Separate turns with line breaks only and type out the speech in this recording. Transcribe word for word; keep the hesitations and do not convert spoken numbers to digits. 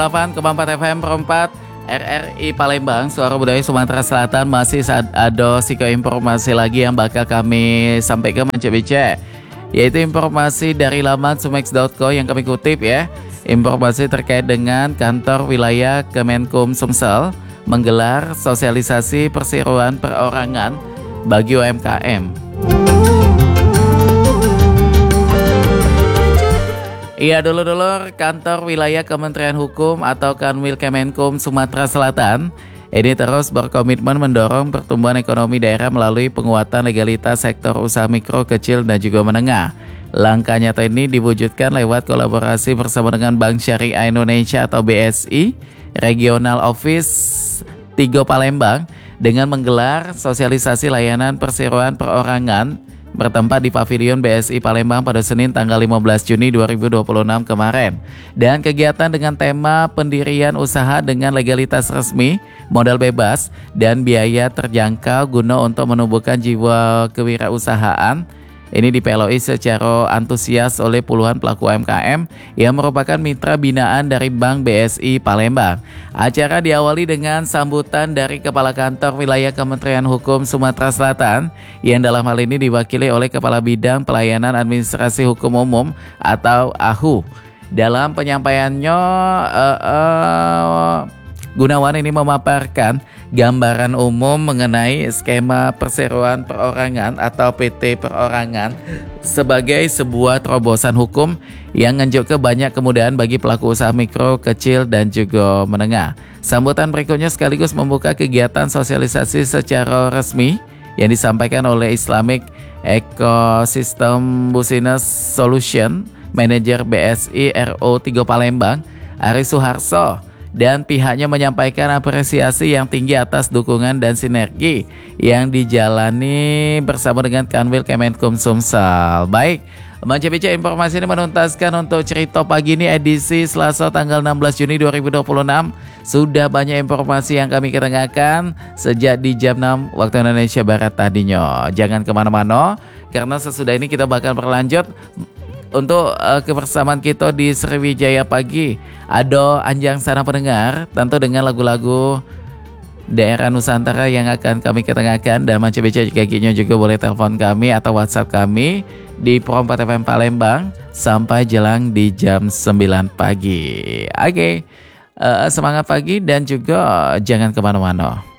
delapan koma empat F M perempat R R I Palembang, Suara Budaya Sumatera Selatan. Masih ada siko informasi lagi yang bakal kami sampaikan mencek-becek, yaitu informasi dari laman sumex dot co yang kami kutip ya. Informasi terkait dengan kantor wilayah Kemenkum Sumsel menggelar sosialisasi perseroan perorangan bagi U M K M. Iya dulur-dulur, kantor wilayah Kementerian Hukum atau Kanwil Kemenkum Sumatera Selatan ini terus berkomitmen mendorong pertumbuhan ekonomi daerah melalui penguatan legalitas sektor usaha mikro, kecil, dan juga menengah. Langkah nyata ini diwujudkan lewat kolaborasi bersama dengan Bank Syariah Indonesia atau B S I, Regional Office Tigo Palembang, dengan menggelar sosialisasi layanan perseroan perorangan bertempat di Pavilion B S I Palembang pada Senin tanggal lima belas Juni dua ribu dua puluh enam kemarin. Dan kegiatan dengan tema pendirian usaha dengan legalitas resmi, modal bebas, dan biaya terjangkau guna untuk menumbuhkan jiwa kewirausahaan ini dipeloi secara antusias oleh puluhan pelaku U M K M yang merupakan mitra binaan dari Bank B S I Palembang. Acara diawali dengan sambutan dari Kepala Kantor Wilayah Kementerian Hukum Sumatera Selatan yang dalam hal ini diwakili oleh Kepala Bidang Pelayanan Administrasi Hukum Umum atau A H U. Dalam penyampaiannya, uh, uh, Gunawan ini memaparkan gambaran umum mengenai skema perseroan perorangan atau P T perorangan sebagai sebuah terobosan hukum yang nunjuk ke banyak kemudahan bagi pelaku usaha mikro, kecil, dan juga menengah. Sambutan berikutnya sekaligus membuka kegiatan sosialisasi secara resmi yang disampaikan oleh Islamic Ecosystem Business Solution Manager B S I R O Tigo Palembang, Ari Suharso, dan pihaknya menyampaikan apresiasi yang tinggi atas dukungan dan sinergi yang dijalani bersama dengan Kanwil Kemenkum Sumsel. Baik, mencari informasi ini menuntaskan untuk cerita pagi ini edisi Selasa tanggal enam belas Juni dua ribu dua puluh enam. Sudah banyak informasi yang kami ketengahkan sejak di jam enam waktu Indonesia Barat tadinya. Jangan kemana-mana, karena sesudah ini kita bakal berlanjut untuk uh, kebersamaan kita di Sriwijaya Pagi. Ada Anjang Sana Pendengar, tentu dengan lagu-lagu daerah Nusantara yang akan kami ketengahkan. Dan macam bicara kakinya juga boleh telepon kami atau WhatsApp kami di Pro empat F M Palembang sampai jelang di jam sembilan pagi. Oke, okay. uh, semangat pagi dan juga jangan kemana-mana.